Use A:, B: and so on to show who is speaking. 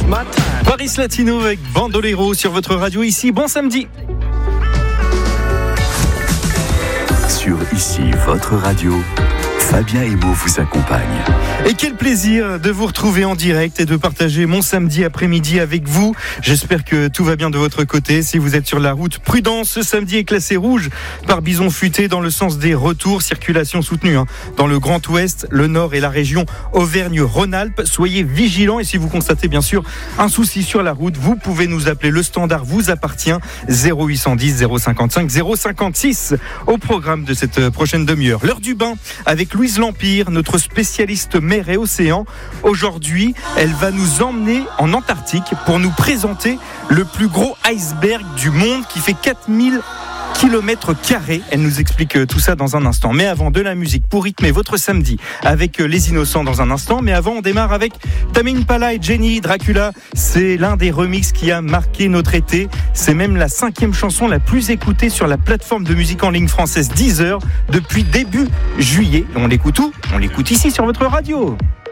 A: Paris Latino avec Bandolero sur votre radio ici. Bon samedi.
B: Sur ici, votre radio, Fabien Emo vous accompagne.
A: Et quel plaisir de vous retrouver en direct et de partager mon samedi après-midi avec vous. J'espère que tout va bien de votre côté. Si vous êtes sur la route, prudence, ce samedi est classé rouge par bison futé dans le sens des retours. Circulation soutenue dans le Grand Ouest, le Nord et la région Auvergne-Rhône-Alpes. Soyez vigilants et si vous constatez bien sûr un souci sur la route, vous pouvez nous appeler. Le standard vous appartient. 0810 055 056 au programme de cette prochaine demi-heure. L'heure du bain avec Louise Lampire, notre spécialiste mer et océan. Aujourd'hui, elle va nous emmener en Antarctique pour nous présenter le plus gros iceberg du monde qui fait 4000 km². Elle nous explique tout ça dans un instant. Mais avant, de la musique pour rythmer votre samedi avec Les Innocents dans un instant. Mais avant, on démarre avec Tame Impala et Jenny Dracula. C'est l'un des remixes qui a marqué notre été. C'est même la 5e chanson la plus écoutée sur la plateforme de musique en ligne française Deezer depuis début juillet. On l'écoute où ? On l'écoute ici sur votre radio.